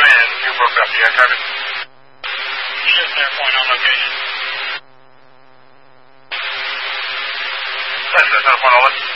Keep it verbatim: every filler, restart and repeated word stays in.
command. You broke up. You got target? Shift there, point on location. Cessna, South one oh one.